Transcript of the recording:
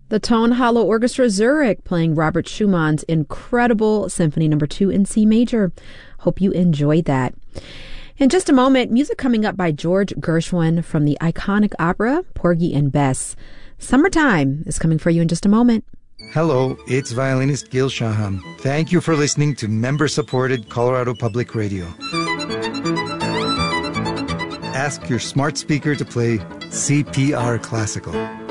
The Tonhalle Orchestra Zurich playing Robert Schumann's incredible Symphony No. 2 in C major. Hope you enjoyed that. In just a moment, music coming up by George Gershwin from the iconic opera Porgy and Bess. Summertime is coming for you in just a moment. Hello, it's violinist Gil Shaham. Thank you for listening to member-supported Colorado Public Radio. Ask your smart speaker to play CPR Classical.